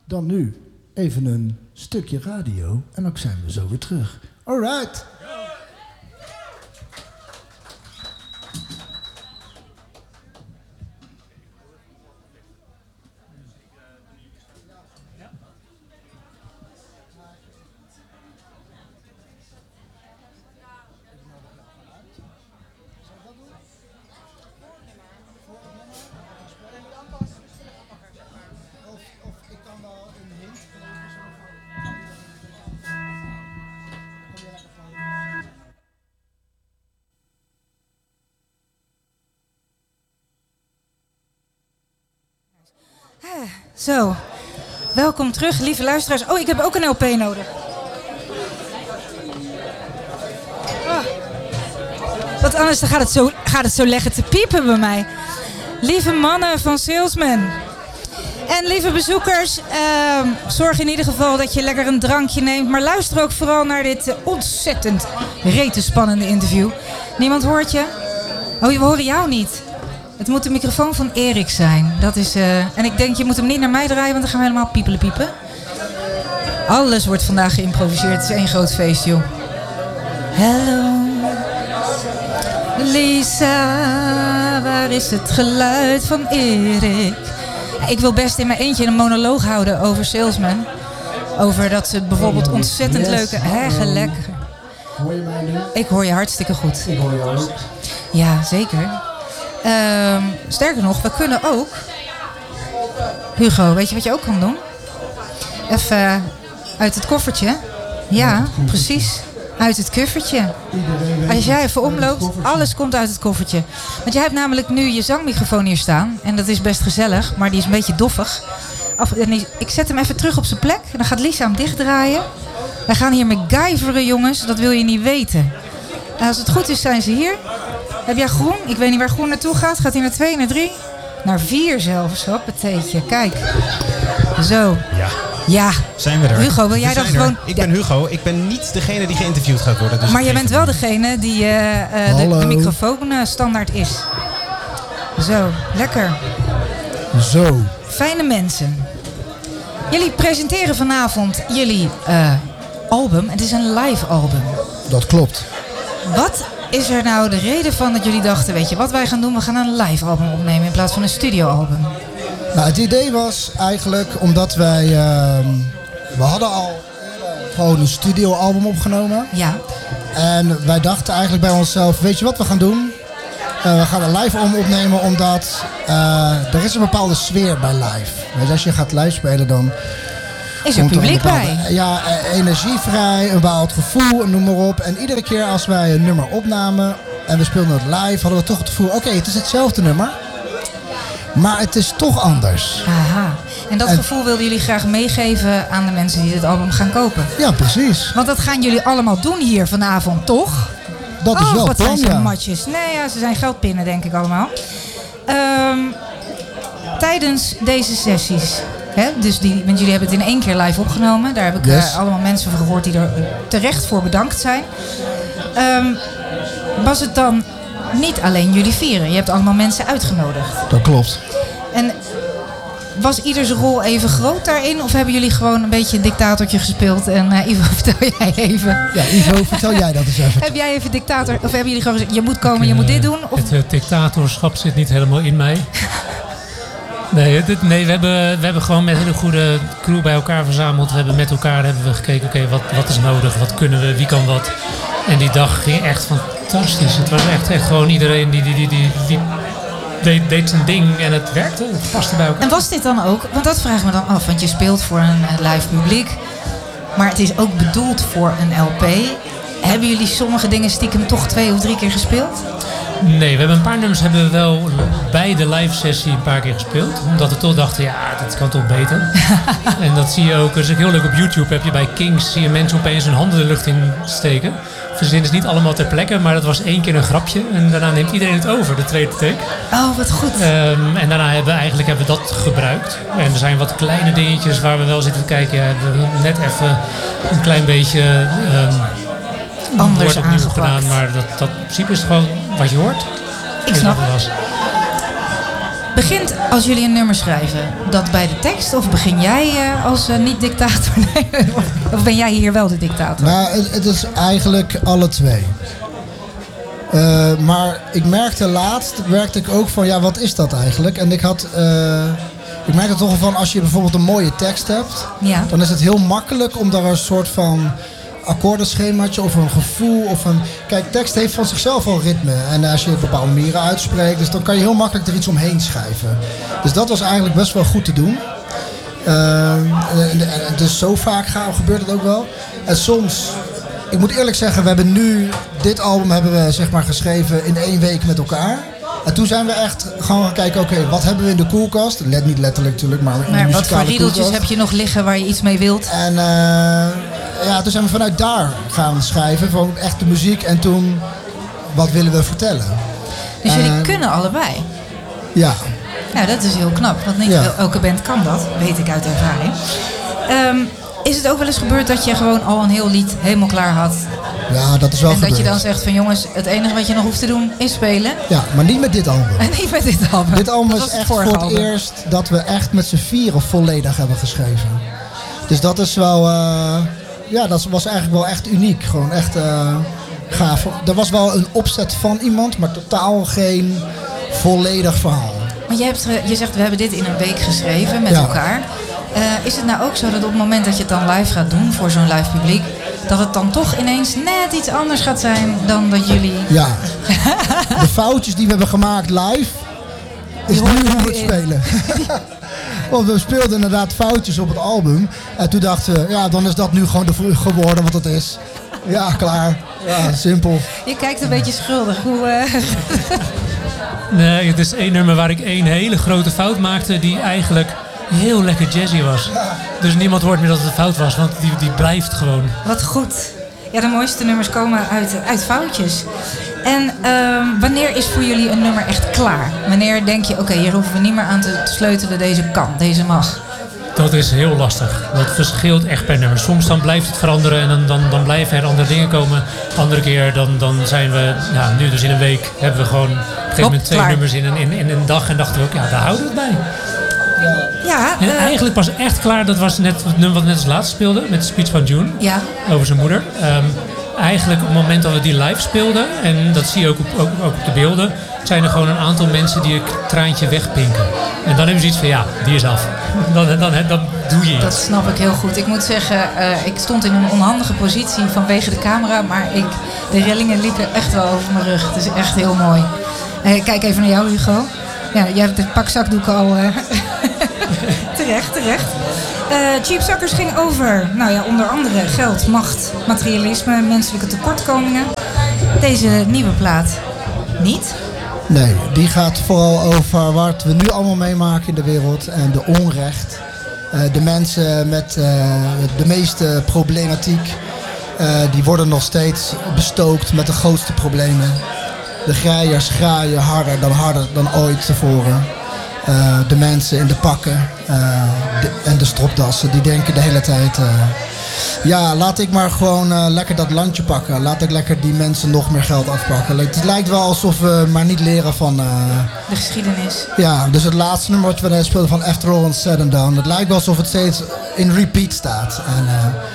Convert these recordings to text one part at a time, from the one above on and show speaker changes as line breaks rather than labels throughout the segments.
Dan nu even een stukje radio en dan zijn we zo weer terug. Alright.
Zo, welkom terug, lieve luisteraars. Oh, ik heb ook een LP nodig. Oh. Want anders dan gaat het zo leggen te piepen bij mij. Lieve mannen van Salesman. En lieve bezoekers, zorg in ieder geval dat je lekker een drankje neemt. Maar luister ook vooral naar dit ontzettend retenspannende interview. Niemand hoort je? Oh, we horen jou niet. Het moet de microfoon van Erik zijn. Dat is, en ik denk, je moet hem niet naar mij draaien, want dan gaan we helemaal piepen. Alles wordt vandaag geïmproviseerd. Het is één groot feest, joh. Hallo, Lisa, waar is het geluid van Erik? Ik wil best in mijn eentje een monoloog houden over Salesman. Over dat ze bijvoorbeeld ontzettend leuke... lekker.
Hoor je mij nu?
Ik hoor je hartstikke goed.
Ik hoor je ook.
Ja, zeker. Sterker nog, we kunnen ook... Hugo, weet je wat je ook kan doen? Even uit het koffertje. Ja, precies. Uit het koffertje. Als jij even omloopt, alles komt uit het koffertje. Want jij hebt namelijk nu je zangmicrofoon hier staan. En dat is best gezellig, maar die is een beetje doffig. Ik zet hem even terug op zijn plek. En dan gaat Lisa hem dichtdraaien. Wij gaan hier MacGyveren, jongens. Dat wil je niet weten. En als het goed is, zijn ze hier. Heb jij groen? Ik weet niet waar groen naartoe gaat. Gaat hij naar 2, naar 3? Naar 4 zelfs. Hoppateetje. Kijk. Zo. Ja.
Zijn we er?
Hugo, wil jij dan gewoon...
Ik ben Hugo. Ik ben niet degene die geïnterviewd gaat worden. Dus
maar jij bent wel degene die de microfoon standaard is. Zo. Lekker.
Zo.
Fijne mensen. Jullie presenteren vanavond jullie album. Het is een live album.
Dat klopt.
Wat is er nou de reden van dat jullie dachten, weet je wat wij gaan doen? We gaan een live album opnemen in plaats van een studioalbum.
Nou, het idee was eigenlijk omdat wij... we hadden al gewoon een studioalbum opgenomen.
Ja.
En wij dachten eigenlijk bij onszelf, weet je wat we gaan doen? We gaan een live album opnemen omdat er is een bepaalde sfeer bij live. Dus als je gaat live spelen dan...
Is er publiek bij?
Ja, energievrij, een bepaald gevoel, noem maar op. En iedere keer als wij een nummer opnamen en we speelden het live, hadden we toch het gevoel, oké, het is hetzelfde nummer, maar het is toch anders.
Aha. En dat gevoel wilden jullie graag meegeven aan de mensen die dit album gaan kopen?
Ja, precies.
Want dat gaan jullie allemaal doen hier vanavond, toch?
Dat is wel
wat
plan,
zijn ze
ja.
matjes. Nee, ja, ze zijn geldpinnen, denk ik allemaal. Tijdens deze sessies... want jullie hebben het in 1 keer live opgenomen. Daar heb ik allemaal mensen van gehoord die er terecht voor bedankt zijn. Was het dan niet alleen jullie vieren? Je hebt allemaal mensen uitgenodigd.
Dat klopt.
En was ieders rol even groot daarin? Of hebben jullie gewoon een beetje een dictatortje gespeeld? En Ivo, vertel jij even.
Ja, Ivo, vertel jij dat eens even.
Heb jij even dictator? Of hebben jullie gewoon gezegd, je moet komen, je moet dit doen? Of?
Het dictatorschap zit niet helemaal in mij. Nee, we hebben gewoon met een hele goede crew bij elkaar verzameld. Met elkaar gekeken, oké, wat is nodig, wat kunnen we, wie kan wat. En die dag ging echt fantastisch. Het was echt gewoon iedereen die deed zijn ding en het werkte. Het paste bij elkaar.
En was dit dan ook, want dat vraag ik me dan af, want je speelt voor een live publiek. Maar het is ook bedoeld voor een LP. Hebben jullie sommige dingen stiekem toch 2 of 3 keer gespeeld?
Nee, we hebben een paar nummers hebben we wel bij de live sessie een paar keer gespeeld. Omdat we toch dachten, ja, dat kan toch beter. En dat zie je ook, dat is ook heel leuk op YouTube. Heb je bij Kings, zie je mensen opeens hun handen de lucht in steken. Verzinnen is niet allemaal ter plekke, maar dat was 1 keer een grapje. En daarna neemt iedereen het over, de tweede take.
Oh, wat goed.
En daarna hebben we dat gebruikt. En er zijn wat kleine dingetjes waar we wel zitten te kijken. Hebben we net even een klein beetje...
anders
opnieuw
aangepakt.
Gedaan, maar dat in principe is gewoon wat je hoort.
Ik snap het. Begint als jullie een nummer schrijven dat bij de tekst? Of begin jij als niet-dictator? Of ben jij hier wel de dictator?
Nou, het is eigenlijk alle twee. Maar ik merkte laatst, ik ook van, ja, wat is dat eigenlijk? En ik merkte toch van, als je bijvoorbeeld een mooie tekst hebt,
Ja.
dan is het heel makkelijk om daar een soort van akkoordenschemaatje of een gevoel of een... Kijk, tekst heeft van zichzelf al ritme. En als je het op bepaalde manieren uitspreekt, dus dan kan je heel makkelijk er iets omheen schrijven. Dus dat was eigenlijk best wel goed te doen. Dus zo vaak gebeurt het ook wel. En soms, ik moet eerlijk zeggen, we hebben nu, dit album hebben we zeg maar geschreven in 1 week met elkaar. En toen zijn we echt gewoon gaan kijken, oké, wat hebben we in de koelkast? Niet letterlijk natuurlijk, maar in de
Maar wat
muzikale
voor riedeltjes
koelkast.
heb je nog liggen waar je iets mee wilt?
En ja, toen zijn we vanuit daar gaan schrijven, gewoon echt de muziek. En toen, wat willen we vertellen?
Dus jullie kunnen allebei.
Ja.
Nou, dat is heel knap, want niet elke band kan dat, weet ik uit ervaring. Is het ook wel eens gebeurd dat je gewoon al een heel lied helemaal klaar had?
Ja, dat is wel
En
gebeurd.
dat je dan zegt van jongens, het enige wat je nog hoeft te doen is spelen.
Ja, maar niet met dit album.
En niet met dit album.
Dit album
Dat
is
was
echt
vorige
voor het
album.
eerst dat we echt met z'n vieren volledig hebben geschreven. Dus dat is wel, ja, dat was eigenlijk wel echt uniek. Gewoon echt gaaf. Er was wel een opzet van iemand, maar totaal geen volledig verhaal.
Maar je zegt we hebben dit in een week geschreven met elkaar. Is het nou ook zo dat op het moment dat je het dan live gaat doen voor zo'n live publiek, dat het dan toch ineens net iets anders gaat zijn dan dat jullie...
Ja, de foutjes die we hebben gemaakt live, is nu hoe we het spelen. Want we speelden inderdaad foutjes op het album. En toen dachten we, ja, dan is dat nu gewoon geworden wat het is. Ja, klaar. Ja, simpel.
Je kijkt een beetje schuldig. Hoe,
Nee, het is 1 nummer waar ik 1 hele grote fout maakte die eigenlijk heel lekker jazzy was. Dus niemand hoort meer dat het een fout was, want die blijft gewoon.
Wat goed. Ja, de mooiste nummers komen uit foutjes. En wanneer is voor jullie een nummer echt klaar? Wanneer denk je, oké, hier hoeven we niet meer aan te sleutelen, deze kan, deze mag?
Dat is heel lastig. Dat verschilt echt per nummer. Soms dan blijft het veranderen en dan blijven er andere dingen komen. Andere keer dan zijn we, ja, nu dus in een week hebben we gewoon op een gegeven moment 2
klaar.
nummers in een dag. En dachten we ook, ja, daar houden we het bij.
Ja,
En eigenlijk pas echt klaar, dat was net het nummer wat we net als laatste speelden. Met de speech van June.
ja.
Over zijn moeder. Eigenlijk op het moment dat we die live speelden, en dat zie je ook op de beelden, zijn er gewoon een aantal mensen die een traantje wegpinken. En dan hebben ze iets van, ja, die is af. Dan doe je
Dat
iets.
snap ik heel goed. Ik moet zeggen, ik stond in een onhandige positie vanwege de camera, maar de rillingen liepen echt wel over mijn rug. Het is echt heel mooi. Kijk even naar jou, Hugo. Ja, jij hebt de pakzakdoeken al. Terecht. Cheap Suckers ging over, nou ja, onder andere geld, macht, materialisme, menselijke tekortkomingen. Deze nieuwe plaat niet.
Nee, die gaat vooral over wat we nu allemaal meemaken in de wereld. En de onrecht. De mensen met de meeste problematiek. Die worden nog steeds bestookt met de grootste problemen. De grijers graaien harder dan ooit tevoren. De mensen in de pakken en de stropdassen, die denken de hele tijd... ja, laat ik maar gewoon lekker dat landje pakken. Laat ik lekker die mensen nog meer geld afpakken. Het lijkt wel alsof we maar niet leren van...
De geschiedenis.
ja, dus het laatste nummer wat we net speelden van After All and Said and Done. Het lijkt wel alsof het steeds in repeat staat. En,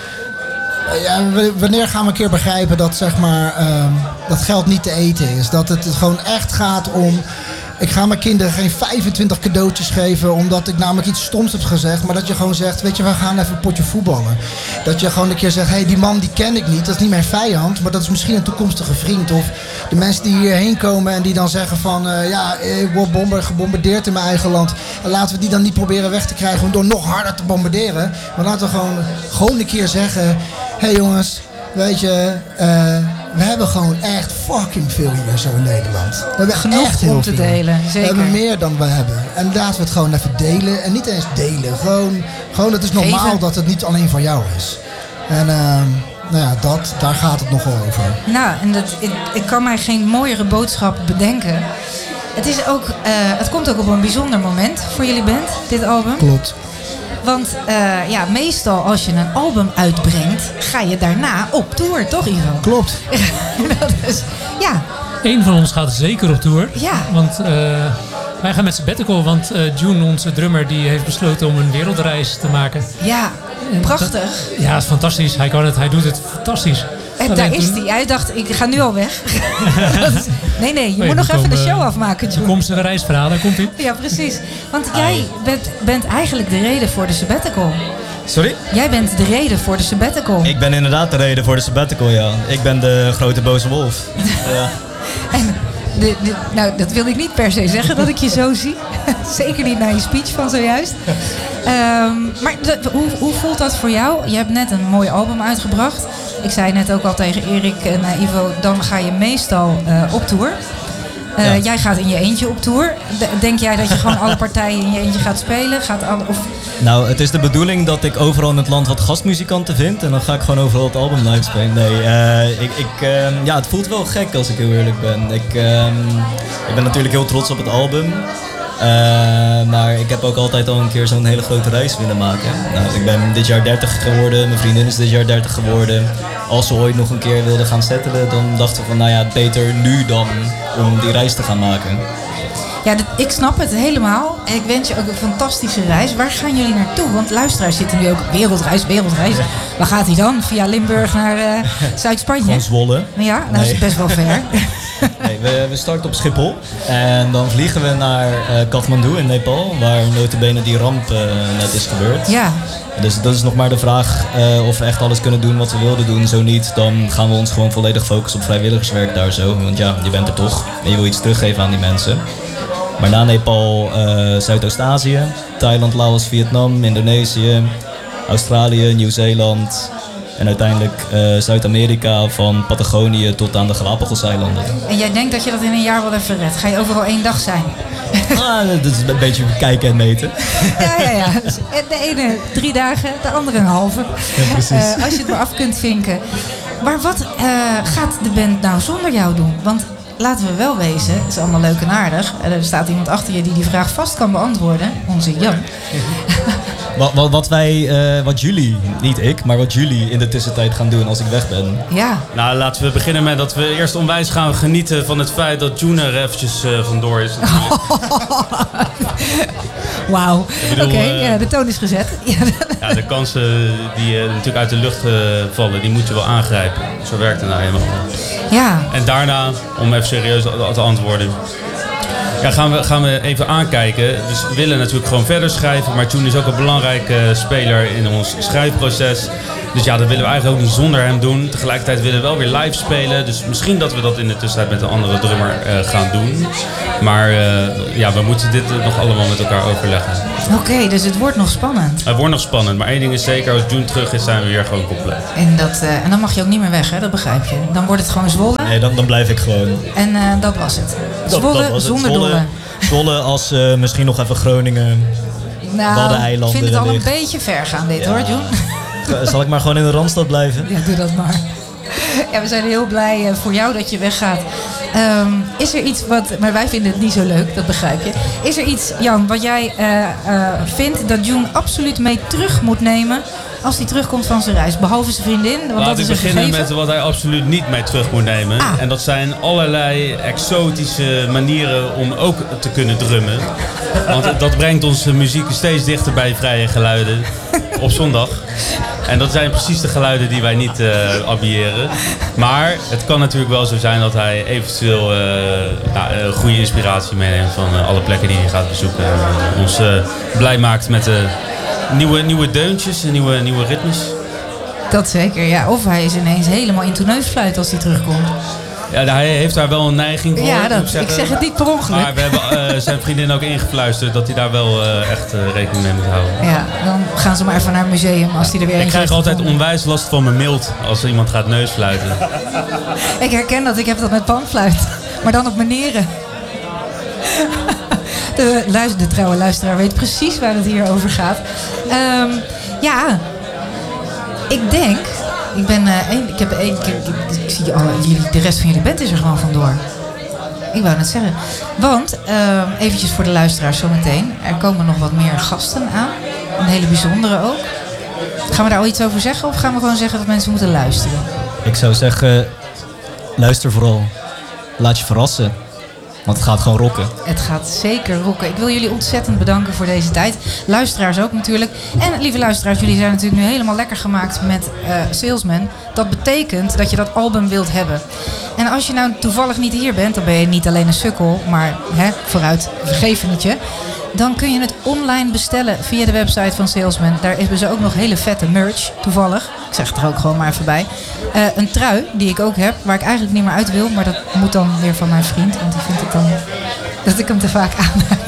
ja, wanneer gaan we een keer begrijpen dat, zeg maar, dat geld niet te eten is? Dat het gewoon echt gaat om... Ik ga mijn kinderen geen 25 cadeautjes geven omdat ik namelijk iets stoms heb gezegd. Maar dat je gewoon zegt, weet je, we gaan even een potje voetballen. Dat je gewoon een keer zegt, hé, die man die ken ik niet. Dat is niet mijn vijand, maar dat is misschien een toekomstige vriend. Of de mensen die hierheen komen en die dan zeggen van... ja, ik word gebombardeerd in mijn eigen land. En laten we die dan niet proberen weg te krijgen door nog harder te bombarderen. Maar laten we gewoon een keer zeggen... Hé jongens, weet je... we hebben gewoon echt fucking veel hier zo in Nederland. We hebben
Genoeg
echt heel
om te
veel.
delen, zeker.
We hebben meer dan we hebben. En laten we het gewoon even delen. En niet eens delen. Gewoon het is normaal
Geven.
dat het niet alleen van jou is. En nou ja, daar gaat het nogal over.
Nou, en ik kan mij geen mooiere boodschap bedenken. Het komt ook op een bijzonder moment voor jullie band, dit album.
Klopt.
Want ja, meestal als je een album uitbrengt, ga je daarna op tour, toch Ivo?
Klopt.
Dat is, ja,
Eén van ons gaat zeker op tour.
Ja.
Want Wij gaan met sabbatical, want June, onze drummer, die heeft besloten om een wereldreis te maken.
Ja, prachtig.
Ja, het is fantastisch. Hij kan het, hij doet het fantastisch.
En daar is hij. Hij dacht, ik ga nu al weg. Nee, je moet nog even de show afmaken, June.
Toekomstige reisverhaal, daar komt hij.
Ja, precies. Want jij bent eigenlijk de reden voor de sabbatical.
Sorry?
Jij bent de reden voor de sabbatical.
Ik ben inderdaad de reden voor de sabbatical, ja. Ik ben de grote boze wolf. Ja.
En nou, dat wil ik niet per se zeggen dat ik je zo zie. Zeker niet na je speech van zojuist. Maar hoe voelt dat voor jou? Je hebt net een mooi album uitgebracht. Ik zei net ook al tegen Erik en Ivo, dan ga je meestal op tour.
Ja.
Jij gaat in je eentje op tour. Denk jij dat je gewoon alle partijen in je eentje gaat spelen?
Nou, het is de bedoeling dat ik overal in het land wat gastmuzikanten vind. En dan ga ik gewoon overal het album live spelen. Nee, ja, het voelt wel gek als ik heel eerlijk ben. Ik ben natuurlijk heel trots op het album. Maar ik heb ook altijd al een keer zo'n hele grote reis willen maken. Nou, ik ben dit jaar 30 geworden. Mijn vriendin is dit jaar 30 geworden. Als ze ooit nog een keer wilden gaan settelen, dan dachten we van, nou ja, beter nu dan om die reis te gaan maken.
Ja, ik snap het helemaal. En ik wens je ook een fantastische reis. Waar gaan jullie naartoe? Want luisteraars zitten nu ook wereldreis. Waar gaat hij dan? Via Limburg naar Zuid-Spanje?
Van Zwolle.
Ja, nou is het best wel ver.
Nee, we starten op Schiphol. En dan vliegen we naar Kathmandu in Nepal, waar notabene die ramp net is gebeurd.
Ja.
Dus dat is nog maar de vraag of we echt alles kunnen doen wat we wilden doen. Zo niet, dan gaan we ons gewoon volledig focussen op vrijwilligerswerk daar zo. Want ja, je bent er toch en je wil iets teruggeven aan die mensen. Maar na Nepal, Zuidoost-Azië, Thailand, Laos, Vietnam, Indonesië, Australië, Nieuw-Zeeland en uiteindelijk Zuid-Amerika van Patagonië tot aan de Galapagoseilanden.
En jij denkt dat je dat in een jaar wel even redt? Ga je overal 1 dag zijn?
Dat is een beetje kijken en meten.
Ja. Dus de ene 3 dagen, de andere een halve.
Ja, precies.
Als je het maar af kunt vinken. Maar wat gaat de band nou zonder jou doen? Want laten we wel wezen, het is allemaal leuk en aardig. Er staat iemand achter je die die vraag vast kan beantwoorden. Onze Jan.
Wat jullie, niet ik, maar wat jullie in de tussentijd gaan doen als ik weg ben.
Ja.
Nou, laten we beginnen met dat we eerst onwijs gaan genieten van het feit dat June er eventjes vandoor is.
Wauw. Oké, de toon is gezet.
Ja, de kansen die natuurlijk uit de lucht vallen, die moet je wel aangrijpen. Zo werkt het nou helemaal.
Ja.
En daarna, om even serieus te antwoorden, ja, gaan we even aankijken. Dus we willen natuurlijk gewoon verder schrijven, maar June is ook een belangrijke speler in ons schrijfproces. Dus ja, dat willen we eigenlijk ook niet zonder hem doen. Tegelijkertijd willen we wel weer live spelen. Dus misschien dat we dat in de tussentijd met een andere drummer gaan doen. Maar ja, we moeten dit nog allemaal met elkaar overleggen.
Oké, dus het wordt nog spannend.
Het wordt nog spannend, maar één ding is zeker, als June terug is, zijn we weer gewoon compleet.
En dan mag je ook niet meer weg, hè? Dat begrijp je. Dan wordt het gewoon Zwolle.
Nee, dan blijf ik gewoon.
En dat was het. Zwolle
dat was het.
zonder Dolle.
Zwolle als misschien nog even Groningen, Waddeneilanden.
Ik vind het al een
wellicht.
beetje ver gaan dit, hoor, June.
Zal ik maar gewoon in de Randstad blijven?
Ja, doe dat maar. Ja, we zijn heel blij voor jou dat je weggaat. Is er iets maar wij vinden het niet zo leuk, dat begrijp je. Is er iets, Jan, wat jij vindt dat June absoluut mee terug moet nemen als hij terugkomt van zijn reis? Behalve zijn vriendin, want
Laat
dat
ik
is een
beginnen
gegeven.
met wat hij absoluut niet mee terug moet nemen. En dat zijn allerlei exotische manieren om ook te kunnen drummen. Want dat brengt onze muziek steeds dichter bij vrije geluiden op zondag. En dat zijn precies de geluiden die wij niet ambiëren. Maar het kan natuurlijk wel zo zijn dat hij eventueel goede inspiratie meeneemt van alle plekken die hij gaat bezoeken. En ons blij maakt met nieuwe deuntjes en nieuwe ritmes.
Dat zeker, ja. Of hij is ineens helemaal in neusfluit als hij terugkomt.
Ja, hij heeft daar wel een neiging voor.
Ja,
moet
ik zeg het niet per ongeluk.
Maar we hebben zijn vriendin ook ingefluisterd dat hij daar wel echt rekening mee moet houden.
Ja, dan gaan ze maar even naar een museum als hij er weer
Ik
eens
krijg
heeft
altijd
gevonden.
onwijs last van mijn mild als iemand gaat neusfluiten.
Ik herken dat, ik heb dat met panfluit. Maar dan op manieren. De trouwe luisteraar weet precies waar het hier over gaat. Ja, ik denk... Ik zie de rest van jullie band is er gewoon vandoor. Ik wou net zeggen. Want, eventjes voor de luisteraars zometeen. Er komen nog wat meer gasten aan. Een hele bijzondere ook. Gaan we daar al iets over zeggen? Of gaan we gewoon zeggen dat mensen moeten luisteren?
Ik zou zeggen, luister vooral. Laat je verrassen. Want het gaat gewoon rocken.
Het gaat zeker rocken. Ik wil jullie ontzettend bedanken voor deze tijd. Luisteraars ook natuurlijk. En lieve luisteraars, jullie zijn natuurlijk nu helemaal lekker gemaakt met Salesman. Dat betekent dat je dat album wilt hebben. En als je nou toevallig niet hier bent, dan ben je niet alleen een sukkel, maar vooruit, vergeven het je. Dan kun je het online bestellen via de website van Salesman. Daar hebben ze ook nog hele vette merch, toevallig. Ik zeg het er ook gewoon maar even bij. Een trui, die ik ook heb, waar ik eigenlijk niet meer uit wil. Maar dat moet dan weer van mijn vriend. Want die vindt het dan dat ik hem te vaak aan heb.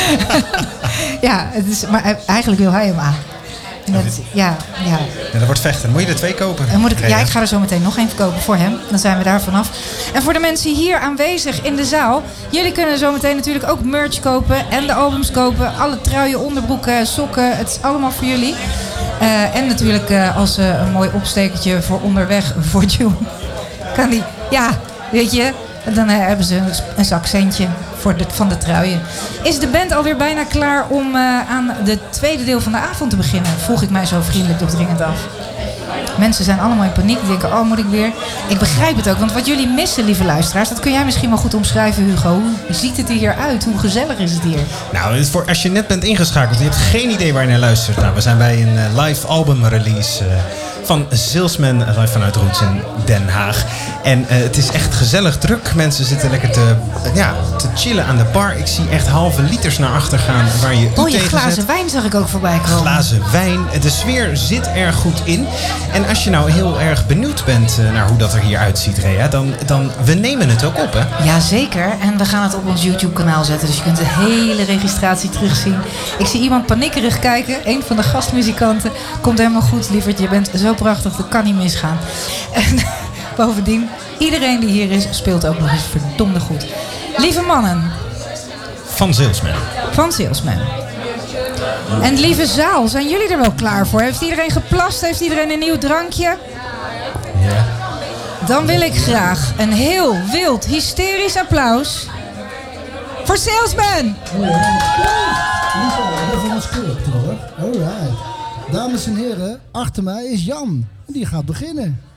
Ja, maar eigenlijk wil hij hem aan. Ja,
dat wordt vechten. Moet je er 2 kopen?
Ik ga er zo meteen nog 1 verkopen voor hem. Dan zijn we daar vanaf. En voor de mensen hier aanwezig in de zaal. Jullie kunnen zo meteen natuurlijk ook merch kopen. En de albums kopen. Alle truien, onderbroeken, sokken. Het is allemaal voor jullie. En natuurlijk als een mooi opstekertje voor onderweg voor June. Kan die? Ja, weet je. Dan hebben ze een zakcentje van de truien. Is de band alweer bijna klaar om aan het tweede deel van de avond te beginnen? Vroeg ik mij zo vriendelijk opdringend af. Mensen zijn allemaal in paniek. Die denken, oh, moet ik weer? Ik begrijp het ook. Want wat jullie missen, lieve luisteraars, dat kun jij misschien wel goed omschrijven, Hugo. Hoe ziet het hier uit? Hoe gezellig is het hier?
Nou, als je net bent ingeschakeld, je hebt geen idee waar je naar luistert. Nou, we zijn bij een live album release van Salesman, live vanuit Roots in Den Haag. En het is echt gezellig druk. Mensen zitten lekker te chillen aan de bar. Ik zie echt halve liters naar achter gaan waar je
mooie
tegen
glazen
zet.
wijn zag ik ook voorbij komen.
Glazen wijn. De sfeer zit erg goed in. En als je nou heel erg benieuwd bent naar hoe dat er hier uitziet, Rea, dan we nemen het ook op, hè?
Jazeker. En we gaan het op ons YouTube-kanaal zetten. Dus je kunt de hele registratie terugzien. Ik zie iemand paniekerig kijken. Een van de gastmuzikanten. Komt helemaal goed, lieverd. Je bent zo prachtig. Dat kan niet misgaan. En bovendien, iedereen die hier is, speelt ook nog eens verdomde goed. Lieve mannen.
Van Salesman.
Van Salesman. En lieve zaal, zijn jullie er wel klaar voor? Heeft iedereen geplast? Heeft iedereen een nieuw drankje?
Ja.
Dan wil ik graag een heel wild, hysterisch applaus voor Salesman!
Alright. Dames en heren, achter mij is Jan. Die gaat beginnen.